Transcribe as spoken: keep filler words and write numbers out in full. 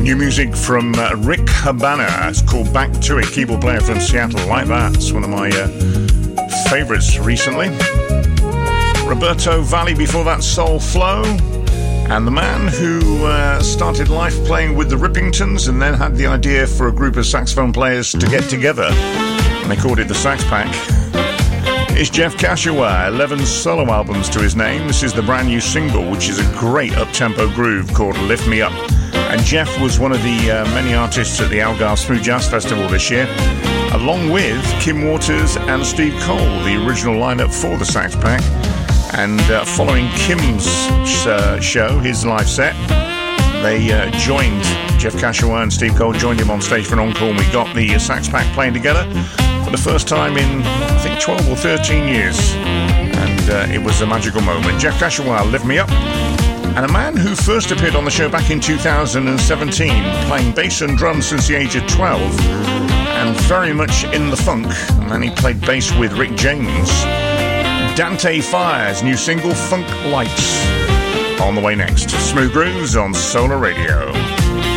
New music from uh, Rick Habana. It's called Back to It. Keyboard player from Seattle. Like that. It's one of my uh, favorites recently. Roberto Valli before that, Soul Flow. And the man who uh, started life playing with the Rippingtons and then had the idea for a group of saxophone players to get together, and they called it the Sax Pack, is Jeff Kashiwa. eleven solo albums to his name. This is the brand new single, which is a great up-tempo groove called Lift Me Up. And Jeff was one of the uh, many artists at the Algarve Smooth Jazz Festival this year, along with Kim Waters and Steve Cole, the original lineup for the Sax Pack. And uh, following Kim's uh, show, his live set, they uh, joined, Jeff Kashiwa and Steve Cole joined him on stage for an encore, and we got the uh, Sax Pack playing together for the first time in, I think, twelve or thirteen years. And uh, it was a magical moment. Jeff Kashiwa, Lift Me Up. And a man who first appeared on the show back in two thousand seventeen, playing bass and drums since the age of twelve, and very much in the funk. And then he played bass with Rick James. Dante Fire's new single, Funk Lights, on the way next. Smooth Grooves on Solar Radio.